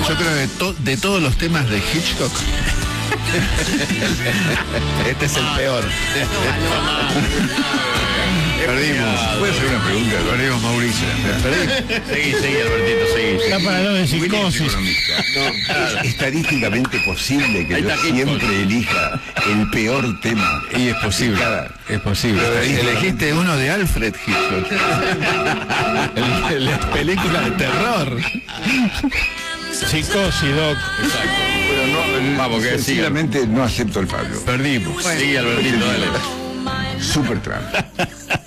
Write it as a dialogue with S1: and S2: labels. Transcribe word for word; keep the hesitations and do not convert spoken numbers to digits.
S1: Yo creo que to de todos los temas de Hitchcock, este es el peor. Perdimos.
S2: ¿Puedo hacer una pregunta?
S1: Perdimos, Mauricio.
S3: Seguí, seguí, Albertito, seguí.
S4: Está para lo de psicosis.
S2: No, ¿es estadísticamente posible que yo siempre elija el peor tema?
S1: Y es posible, es posible. Elegiste uno de Alfred Hitchcock. el, el, la película de terror.
S4: Psicosis, Doc.
S3: Exacto.
S2: Pero no,
S3: Vamos, que
S2: sencillamente no acepto el fallo.
S1: Perdimos.
S3: Sigue, Albertito, dale.
S2: Supertramp.